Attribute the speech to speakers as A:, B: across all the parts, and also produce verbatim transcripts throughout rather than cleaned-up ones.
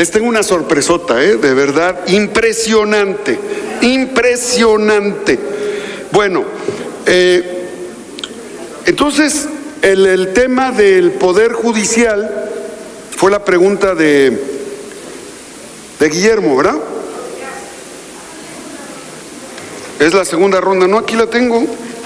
A: Les tengo una sorpresota, ¿eh? De verdad, impresionante, impresionante. Bueno, eh, entonces, el, el tema del Poder Judicial fue la pregunta de, de Guillermo, ¿verdad? Es la segunda ronda, no, aquí la tengo.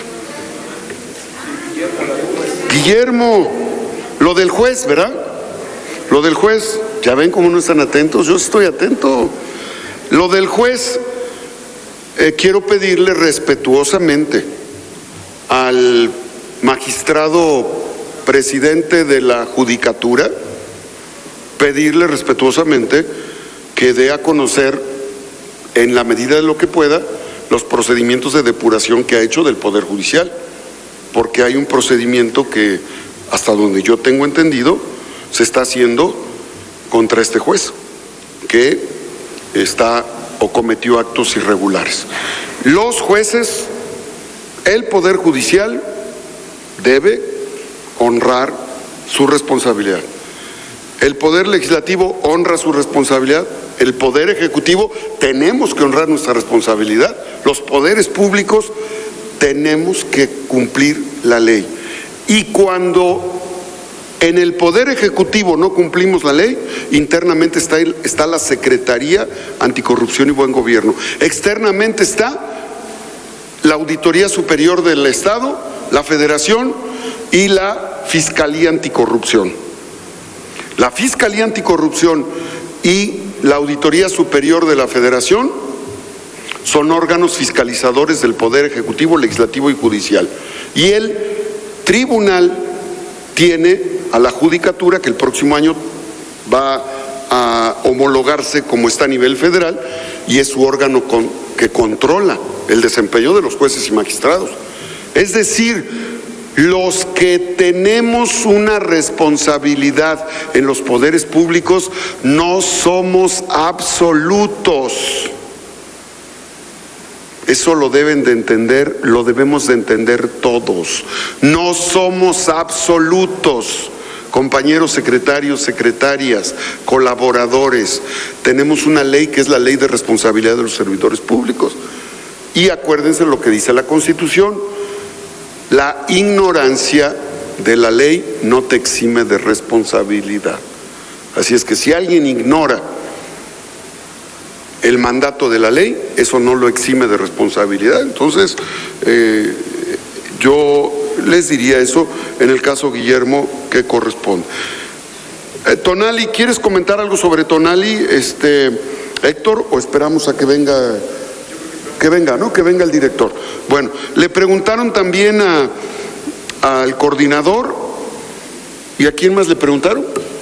A: Guillermo, lo del juez, ¿verdad? Lo del juez, ya ven cómo no están atentos, yo estoy atento. Lo del juez, eh, quiero pedirle respetuosamente al magistrado presidente de la Judicatura, pedirle respetuosamente que dé a conocer, en la medida de lo que pueda, los procedimientos de depuración que ha hecho del Poder Judicial, porque hay un procedimiento que, hasta donde yo tengo entendido, se está haciendo contra este juez, que está o cometió actos irregulares. Los jueces, el Poder Judicial debe honrar su responsabilidad. El Poder Legislativo honra su responsabilidad. El Poder Ejecutivo tenemos que honrar nuestra responsabilidad. Los poderes públicos tenemos que cumplir la ley. Y cuando en el Poder Ejecutivo no cumplimos la ley, internamente está, está la Secretaría Anticorrupción y Buen Gobierno. Externamente está la Auditoría Superior del Estado, la Federación y la Fiscalía Anticorrupción. La Fiscalía Anticorrupción y la Auditoría Superior de la Federación son órganos fiscalizadores del Poder Ejecutivo, Legislativo y Judicial. Y el Tribunal tiene a la Judicatura, que el próximo año va a homologarse como está a nivel federal, y es su órgano con, que controla el desempeño de los jueces y magistrados. Es decir, los que tenemos una responsabilidad en los poderes públicos no somos absolutos. Eso lo deben de entender, lo debemos de entender todos. No somos absolutos. Compañeros secretarios, secretarias, colaboradores, tenemos una ley que es la Ley de Responsabilidad de los Servidores Públicos. Y acuérdense lo que dice la Constitución: la ignorancia de la ley no te exime de responsabilidad. Así es que si alguien ignora el mandato de la ley, eso no lo exime de responsabilidad. Entonces, eh, yo les diría eso en el caso Guillermo que corresponde. Eh, Tonali, ¿quieres comentar algo sobre Tonali, este, Héctor, o esperamos a que venga? Que venga, ¿no? Que venga el director. Bueno, le preguntaron también a, al coordinador, ¿y a quién más le preguntaron?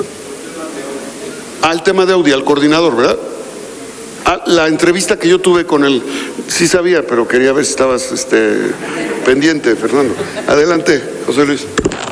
A: Al tema de Audi, al coordinador, ¿verdad? A la entrevista que yo tuve con él, sí sabía, pero quería ver si estabas este, pendiente, Fernando. Adelante, José Luis.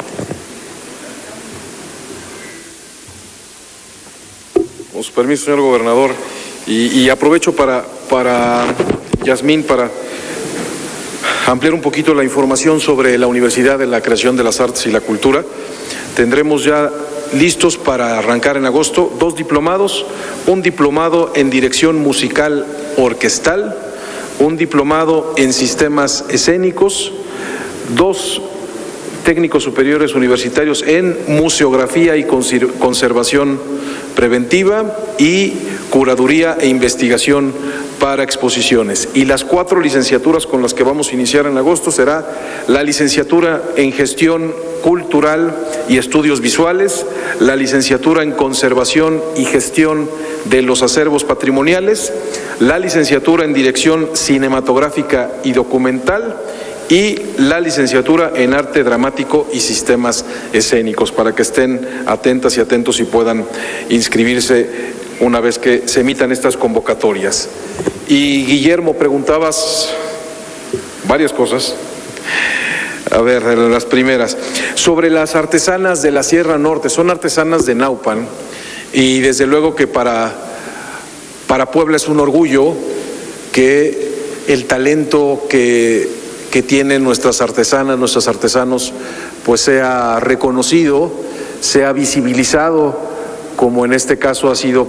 B: Con su permiso, señor gobernador, y, y aprovecho para, para Yasmín, para ampliar un poquito la información sobre la Universidad de la Creación de las Artes y la Cultura. Tendremos ya listos para arrancar en agosto dos diplomados, un diplomado en dirección musical orquestal, un diplomado en sistemas escénicos, dos técnicos superiores universitarios en museografía y conservación preventiva y curaduría e investigación para exposiciones. Y las cuatro licenciaturas con las que vamos a iniciar en agosto será la licenciatura en gestión cultural y estudios visuales, la licenciatura en conservación y gestión de los acervos patrimoniales, la licenciatura en dirección cinematográfica y documental y la licenciatura en arte dramático y sistemas escénicos, para que estén atentas y atentos y puedan inscribirse una vez que se emitan estas convocatorias. Y Guillermo, preguntabas varias cosas. A ver, las primeras, sobre las artesanas de la Sierra Norte. Son artesanas de Naupan y desde luego que para, para Puebla es un orgullo que el talento que, que tienen nuestras artesanas, nuestros artesanos, pues sea reconocido, sea visibilizado, como en este caso ha sido